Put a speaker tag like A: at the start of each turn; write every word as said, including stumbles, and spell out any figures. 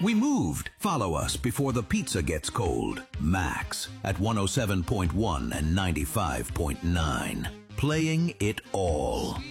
A: We moved. Follow us before the pizza gets cold. Max at one oh seven point one and ninety-five point nine. Playing it all.